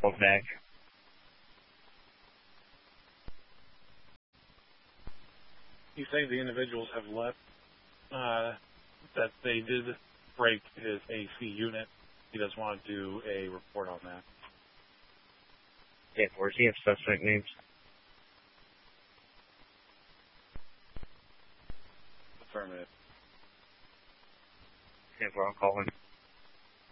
back. You say the individuals have left, that they did break his AC unit. He does want to do a report on that. Yeah, does he have suspect names? Affirmative. Yeah, we're all calling.